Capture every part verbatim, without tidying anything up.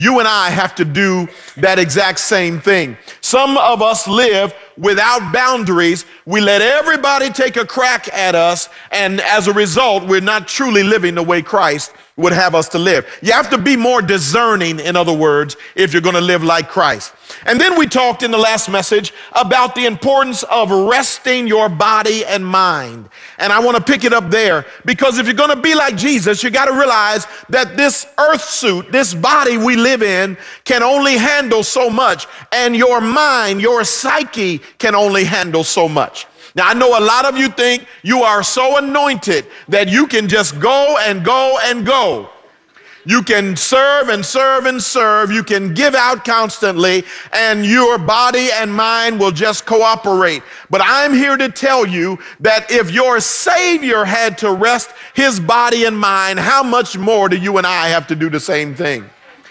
You and I have to do that exact same thing. Some of us live without boundaries. We let everybody take a crack at us, and as a result, we're not truly living the way Christ would have us to live. You have to be more discerning, in other words, if you're going to live like Christ. And then we talked in the last message about the importance of resting your body and mind. And I want to pick it up there, because if you're going to be like Jesus, you got to realize that this earth suit, this body we live in, can only handle so much, and your mind, your psyche can only handle so much. Now, I know a lot of you think you are so anointed that you can just go and go and go. You can serve and serve and serve. You can give out constantly, and your body and mind will just cooperate. But I'm here to tell you that if your Savior had to rest his body and mind, how much more do you and I have to do the same thing?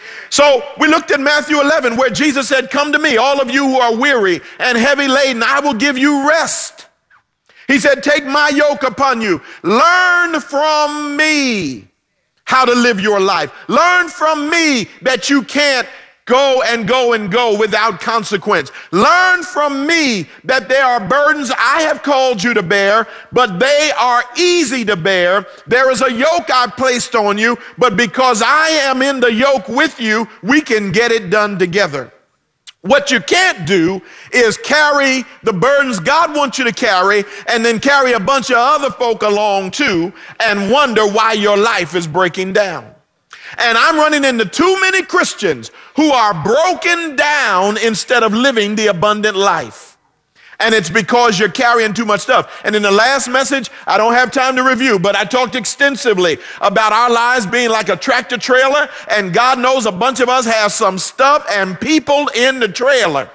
So we looked at Matthew eleven, where Jesus said, "Come to me, all of you who are weary and heavy laden, I will give you rest." He said, "Take my yoke upon you. Learn from me how to live your life. Learn from me that you can't go and go and go without consequence. Learn from me that there are burdens I have called you to bear, but they are easy to bear. There is a yoke I've placed on you, but because I am in the yoke with you, we can get it done together." What you can't do is carry the burdens God wants you to carry and then carry a bunch of other folk along too and wonder why your life is breaking down. And I'm running into too many Christians who are broken down instead of living the abundant life. And it's because you're carrying too much stuff. And in the last message, I don't have time to review, but I talked extensively about our lives being like a tractor trailer, and God knows a bunch of us have some stuff and people in the trailer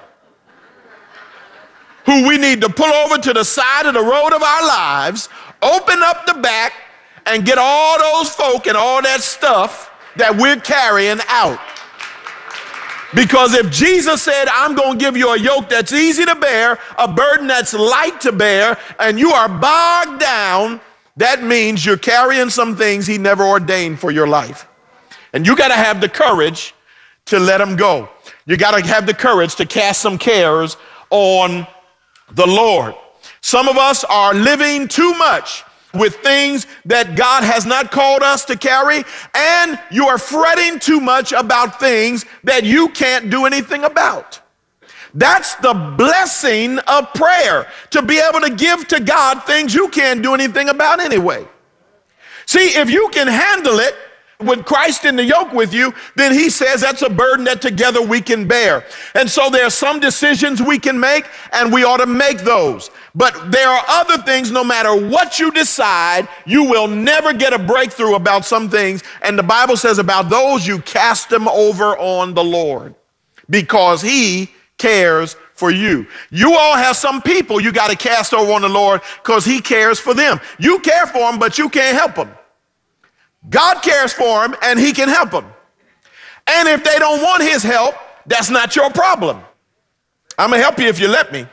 who we need to pull over to the side of the road of our lives, open up the back, and get all those folk and all that stuff that we're carrying out. Because if Jesus said, "I'm going to give you a yoke that's easy to bear, a burden that's light to bear," and you are bogged down, that means you're carrying some things he never ordained for your life. And you got to have the courage to let them go. You got to have the courage to cast some cares on the Lord. Some of us are living too much with things that God has not called us to carry, and you are fretting too much about things that you can't do anything about. That's the blessing of prayer, to be able to give to God things you can't do anything about anyway. See, if you can handle it with Christ in the yoke with you, then he says that's a burden that together we can bear. And so there are some decisions we can make, and we ought to make those. But there are other things, no matter what you decide, you will never get a breakthrough about some things. And the Bible says about those, you cast them over on the Lord, because he cares for you. You all have some people you got to cast over on the Lord because he cares for them. You care for them, but you can't help them. God cares for them, and he can help them. And if they don't want his help, that's not your problem. I'm going to help you if you let me.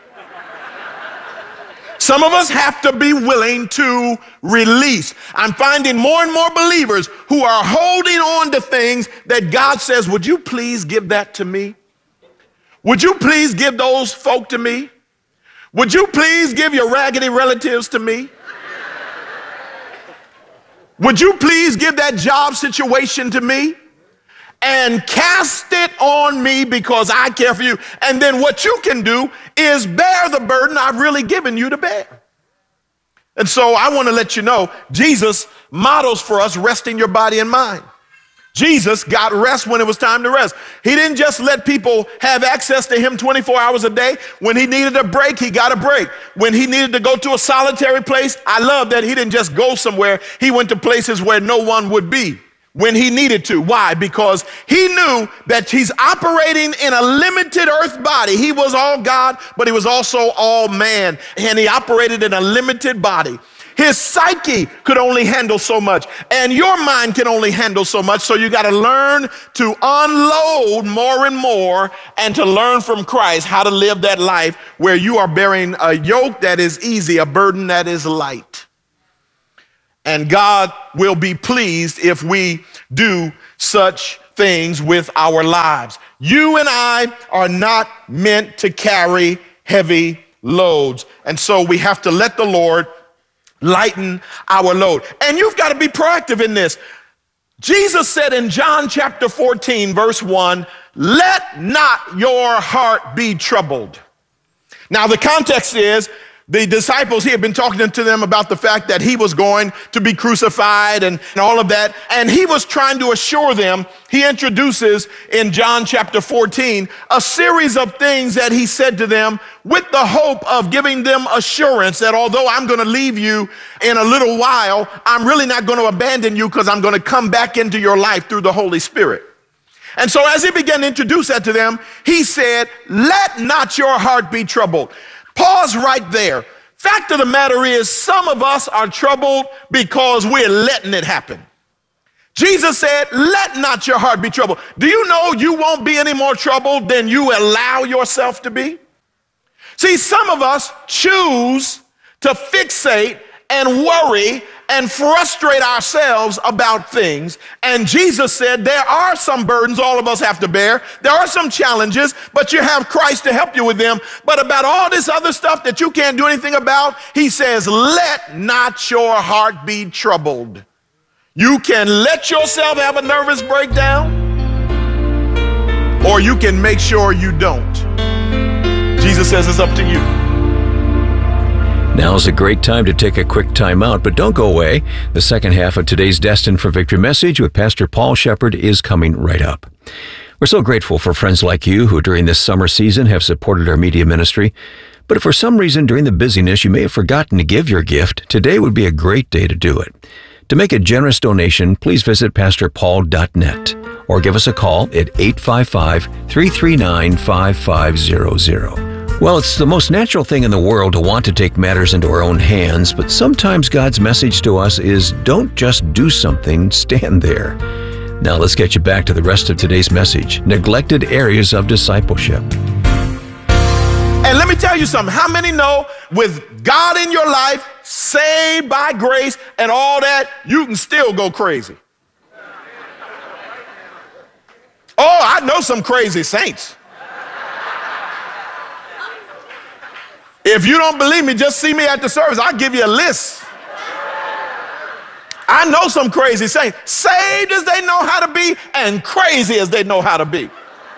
Some of us have to be willing to release. I'm finding more and more believers who are holding on to things that God says, "Would you please give that to me? Would you please give those folk to me? Would you please give your raggedy relatives to me? Would you please give that job situation to me and cast it on me because I care for you?" And then what you can do is bear the burden I've really given you to bear. And so I want to let you know, Jesus models for us resting your body and mind. Jesus got rest when it was time to rest. He didn't just let people have access to him twenty-four hours a day. When he needed a break, he got a break. When he needed to go to a solitary place, I love that he didn't just go somewhere. He went to places where no one would be when he needed to. Why? Because he knew that he's operating in a limited earth body. He was all God, but he was also all man, and he operated in a limited body. His psyche could only handle so much, and your mind can only handle so much. So you got to learn to unload more and more, and to learn from Christ how to live that life where you are bearing a yoke that is easy, a burden that is light. And God will be pleased if we do such things with our lives. You and I are not meant to carry heavy loads. And so we have to let the Lord lighten our load. And you've got to be proactive in this. Jesus said in John chapter fourteen, verse one, let not your heart be troubled. Now, the context is the disciples, he had been talking to them about the fact that he was going to be crucified and, and all of that. And he was trying to assure them. He introduces in John chapter fourteen a series of things that he said to them with the hope of giving them assurance that although I'm going to leave you in a little while, I'm really not going to abandon you because I'm going to come back into your life through the Holy Spirit. And so as he began to introduce that to them, he said, let not your heart be troubled. Pause right there. Fact of the matter is, some of us are troubled because we're letting it happen. Jesus said, let not your heart be troubled. Do you know you won't be any more troubled than you allow yourself to be? See, some of us choose to fixate and worry and frustrate ourselves about things. And Jesus said there are some burdens all of us have to bear. There are some challenges, but you have Christ to help you with them. But about all this other stuff that you can't do anything about, he says, let not your heart be troubled. You can let yourself have a nervous breakdown, or you can make sure you don't. Jesus says it's up to you. Now's a great time to take a quick time out, but don't go away. The second half of today's Destined for Victory message with Pastor Paul Shepherd is coming right up. We're so grateful for friends like you who during this summer season have supported our media ministry. But if for some reason during the busyness you may have forgotten to give your gift, today would be a great day to do it. To make a generous donation, please visit pastor paul dot net or give us a call at eight five five, three three nine, five five zero zero. Well, it's the most natural thing in the world to want to take matters into our own hands, but sometimes God's message to us is don't just do something, stand there. Now let's get you back to the rest of today's message, Neglected Areas of Discipleship. And let me tell you something. How many know with God in your life, saved by grace and all that, you can still go crazy? Oh, I know some crazy saints. If you don't believe me, just see me at the service. I'll give you a list. I know some crazy saints, saved as they know how to be and crazy as they know how to be.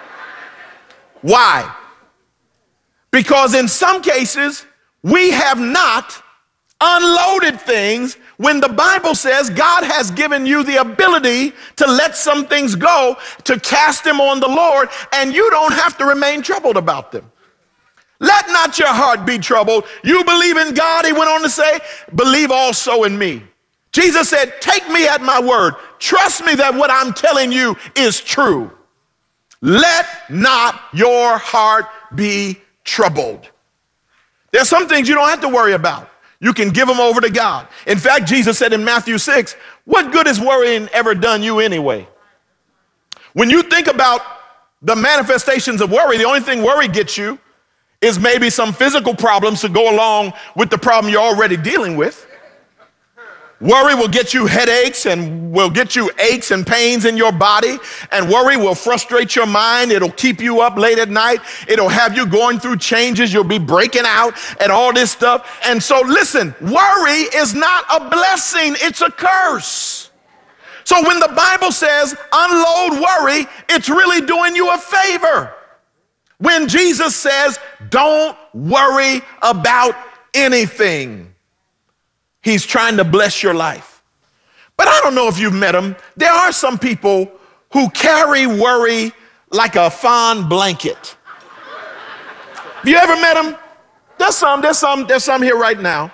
Why? Because in some cases, we have not unloaded things when the Bible says God has given you the ability to let some things go, to cast them on the Lord, and you don't have to remain troubled about them. Let not your heart be troubled. You believe in God, he went on to say, believe also in me. Jesus said, take me at my word. Trust me that what I'm telling you is true. Let not your heart be troubled. There's some things you don't have to worry about. You can give them over to God. In fact, Jesus said in Matthew six, what good has worrying ever done you anyway? When you think about the manifestations of worry, the only thing worry gets you is maybe some physical problems to go along with the problem you're already dealing with. Worry will get you headaches and will get you aches and pains in your body. And worry will frustrate your mind. It'll keep you up late at night. It'll have you going through changes. You'll be breaking out and all this stuff. And so listen, worry is not a blessing. It's a curse. So when the Bible says unload worry, it's really doing you a favor. When Jesus says, don't worry about anything, he's trying to bless your life. But I don't know if you've met them. There are some people who carry worry like a fond blanket. Have you ever met them? There's some, there's some, there's some here right now.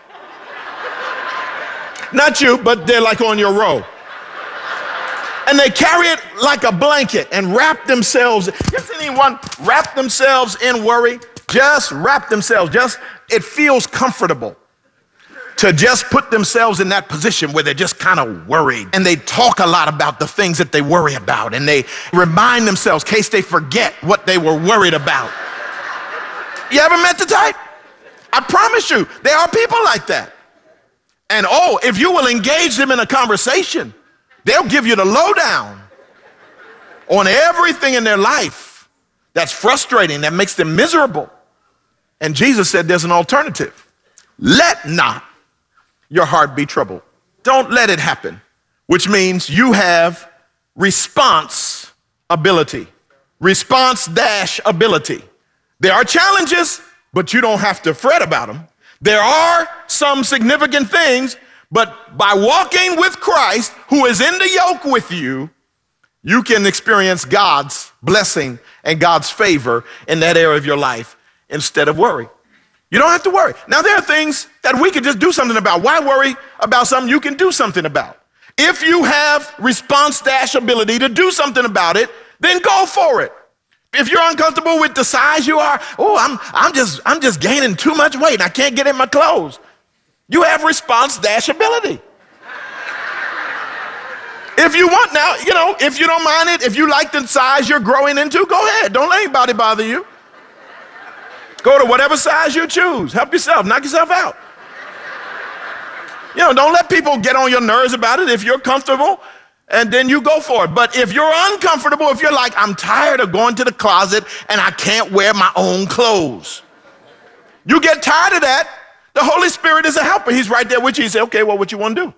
Not you, but they're like on your row. And they carry it like a blanket and wrap themselves. Does anyone wrap themselves in worry? Just wrap themselves. Just, it feels comfortable to just put themselves in that position where they're just kind of worried. And they talk a lot about the things that they worry about. And they remind themselves in case they forget what they were worried about. You ever met the type? I promise you, there are people like that. And oh, if you will engage them in a conversation, they'll give you the lowdown on everything in their life that's frustrating, that makes them miserable. And Jesus said there's an alternative. Let not your heart be troubled. Don't let it happen, which means you have response ability. Response dash ability. There are challenges, but you don't have to fret about them. There are some significant things, but by walking with Christ, who is in the yoke with you, you can experience God's blessing and God's favor in that area of your life instead of worry. You don't have to worry. Now, there are things that we can just do something about. Why worry about something you can do something about? If you have response dash ability to do something about it, then go for it. If you're uncomfortable with the size you are, oh, I'm, I'm just, I'm just gaining too much weight and I can't get in my clothes. You have response dash ability. If you want now, you know, if you don't mind it, if you like the size you're growing into, go ahead. Don't let anybody bother you. Go to whatever size you choose. Help yourself, knock yourself out. You know, don't let people get on your nerves about it. If you're comfortable, and then you go for it. But if you're uncomfortable, if you're like, I'm tired of going to the closet and I can't wear my own clothes, you get tired of that, the Holy Spirit is a helper. He's right there with you. He said, okay, well, what you want to do?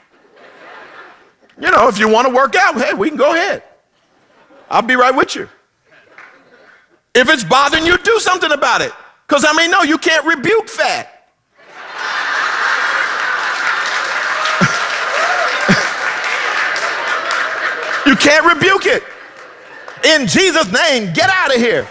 You know, if you want to work out, hey, we can go ahead. I'll be right with you. If it's bothering you, do something about it. Because I mean, no, you can't rebuke fat. You can't rebuke it. In Jesus' name, get out of here.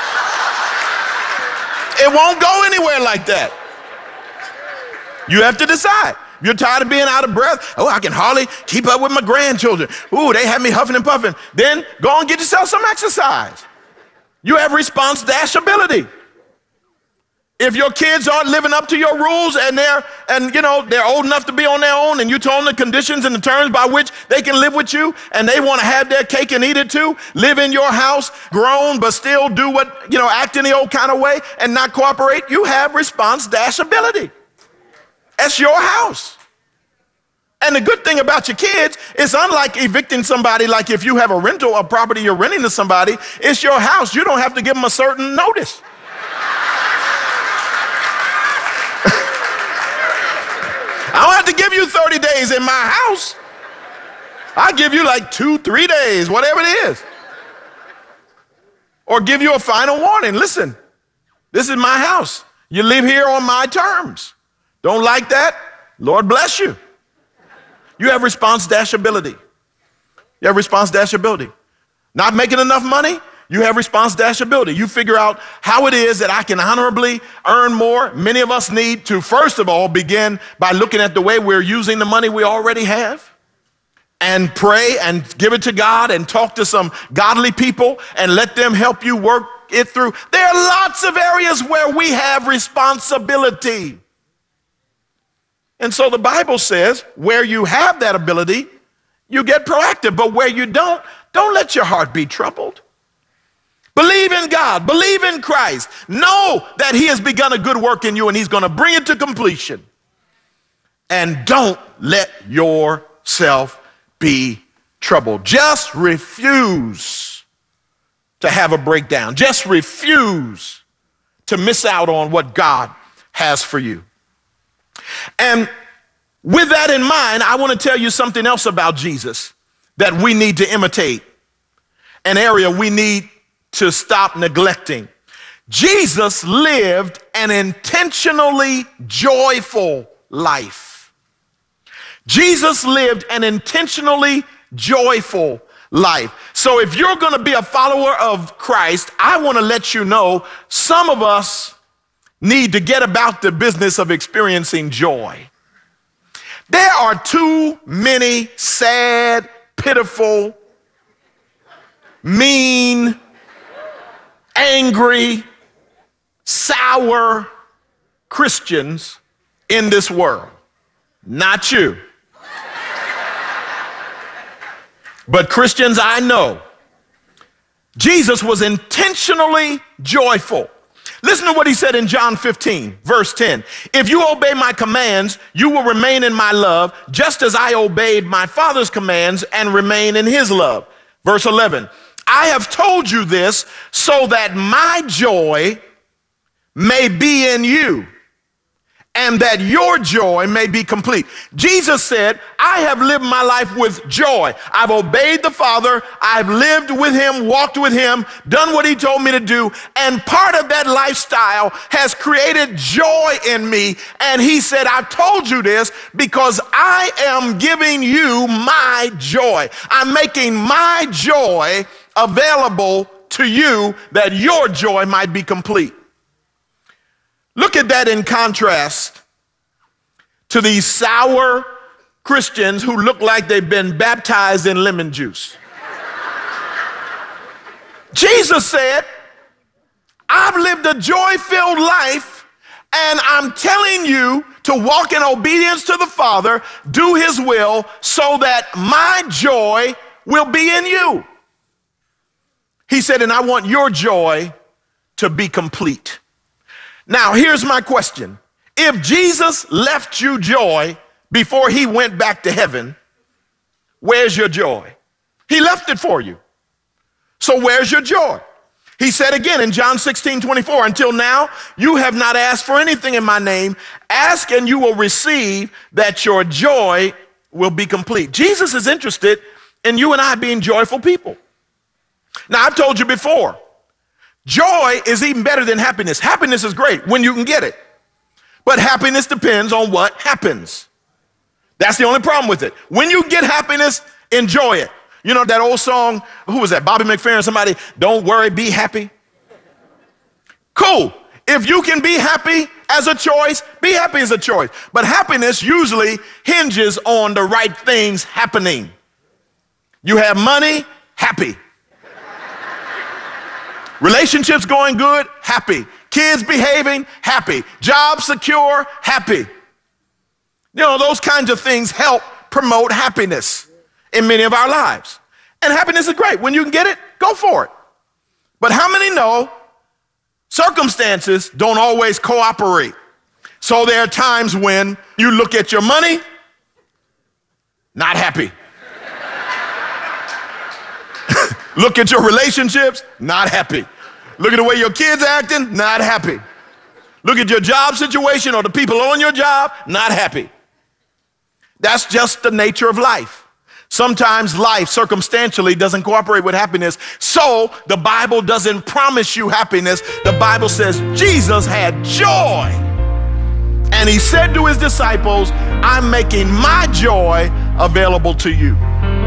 It won't go anywhere like that. You have to decide. You're tired of being out of breath. Oh, I can hardly keep up with my grandchildren. Ooh, they have me huffing and puffing. Then go and get yourself some exercise. You have response dash ability. If your kids aren't living up to your rules and they're, and you know, they're old enough to be on their own and you told them the conditions and the terms by which they can live with you and they want to have their cake and eat it too, live in your house, grown, but still do what, you know, act in the old kind of way and not cooperate, you have response dash ability. That's your house. And the good thing about your kids is unlike evicting somebody, like if you have a rental of property you're renting to somebody, it's your house. You don't have to give them a certain notice. I don't have to give you thirty days in my house. I'll give you like two, three days, whatever it is. Or give you a final warning. Listen, this is my house. You live here on my terms. Don't like that? Lord bless you. You have response dash ability. You have response dash ability. Not making enough money? You have response dash ability. You figure out how it is that I can honorably earn more. Many of us need to, first of all, begin by looking at the way we're using the money we already have and pray and give it to God and talk to some godly people and let them help you work it through. There are lots of areas where we have responsibility. And so the Bible says where you have that ability, you get proactive. But where you don't, don't let your heart be troubled. Believe in God. Believe in Christ. Know that he has begun a good work in you and he's going to bring it to completion. And don't let yourself be troubled. Just refuse to have a breakdown. Just refuse to miss out on what God has for you. And with that in mind, I want to tell you something else about Jesus that we need to imitate, an area we need to stop neglecting. Jesus lived an intentionally joyful life. Jesus lived an intentionally joyful life. So if you're going to be a follower of Christ, I want to let you know some of us need to get about the business of experiencing joy. There are too many sad, pitiful, mean, angry, sour Christians in this world. Not you. But Christians I know. Jesus was intentionally joyful. Listen to what he said in John fifteen, verse ten. If you obey my commands, you will remain in my love, just as I obeyed my Father's commands and remain in his love. Verse eleven. I have told you this so that my joy may be in you, and that your joy may be complete. Jesus said, I have lived my life with joy. I've obeyed the Father. I've lived with him, walked with him, done what he told me to do. And part of that lifestyle has created joy in me. And he said, I've told you this because I am giving you my joy. I'm making my joy available to you that your joy might be complete. Look at that in contrast to these sour Christians who look like they've been baptized in lemon juice. Jesus said, I've lived a joy-filled life, and I'm telling you to walk in obedience to the Father, do his will, so that my joy will be in you. He said, and I want your joy to be complete. Now, here's my question. If Jesus left you joy before he went back to heaven, where's your joy? He left it for you. So where's your joy? He said again in John sixteen twenty-four, until now, you have not asked for anything in my name. Ask and you will receive, that your joy will be complete. Jesus is interested in you and I being joyful people. Now, I've told you before, joy is even better than happiness. Happiness is great when you can get it. But happiness depends on what happens. That's the only problem with it. When you get happiness, enjoy it. You know that old song, who was that? Bobby McFerrin, somebody, don't worry, be happy. Cool. If you can be happy as a choice, be happy as a choice. But happiness usually hinges on the right things happening. You have money, happy. Relationships going good, happy. Kids behaving, happy. Job secure, happy. You know, those kinds of things help promote happiness in many of our lives. And happiness is great. When you can get it, go for it. But how many know circumstances don't always cooperate? So there are times when you look at your money, not happy. Look at your relationships, not happy. Look at the way your kids are acting, not happy. Look at your job situation or the people on your job, not happy. That's just the nature of life. Sometimes life circumstantially doesn't cooperate with happiness. So the Bible doesn't promise you happiness. The Bible says Jesus had joy. And he said to his disciples, I'm making my joy available to you.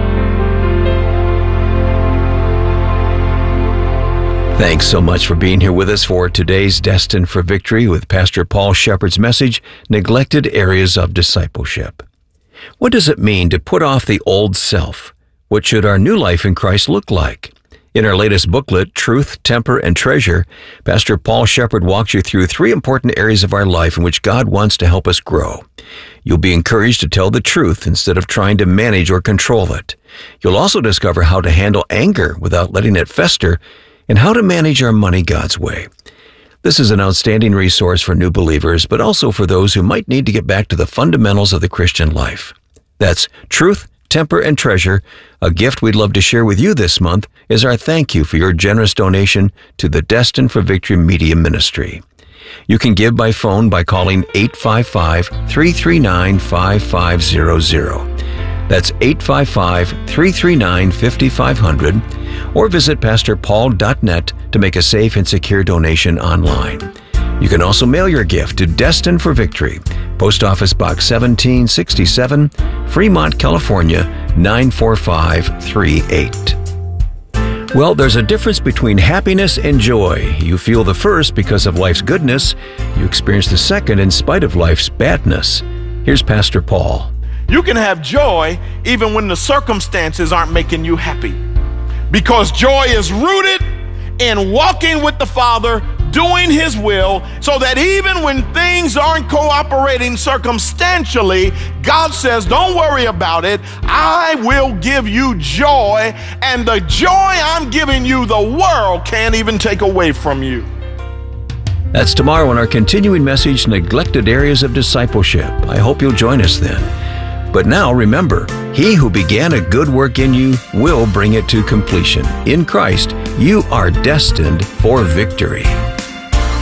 Thanks so much for being here with us for today's Destined for Victory with Pastor Paul Shepard's message, Neglected Areas of Discipleship. What does it mean to put off the old self? What should our new life in Christ look like? In our latest booklet, Truth, Temper, and Treasure, Pastor Paul Shepard walks you through three important areas of our life in which God wants to help us grow. You'll be encouraged to tell the truth instead of trying to manage or control it. You'll also discover how to handle anger without letting it fester, and how to manage our money God's way. This is an outstanding resource for new believers, but also for those who might need to get back to the fundamentals of the Christian life. That's Truth, Temper, and Treasure. A gift we'd love to share with you this month is our thank you for your generous donation to the Destined for Victory Media Ministry. You can give by phone by calling eight five five, three three nine, five five zero zero. That's eight five five, three three nine, five five zero zero, or visit pastor paul dot net to make a safe and secure donation online. You can also mail your gift to Destined for Victory, Post Office Box seventeen sixty-seven, Fremont, California, nine four five three eight. Well, there's a difference between happiness and joy. You feel the first because of life's goodness. You experience the second in spite of life's badness. Here's Pastor Paul. You can have joy even when the circumstances aren't making you happy, because joy is rooted in walking with the Father, doing his will, so that even when things aren't cooperating circumstantially, God says, don't worry about it. I will give you joy, and the joy I'm giving you, the world can't even take away from you. That's tomorrow in our continuing message, Neglected Areas of Discipleship. I hope you'll join us then. But now remember, he who began a good work in you will bring it to completion. In Christ, you are destined for victory.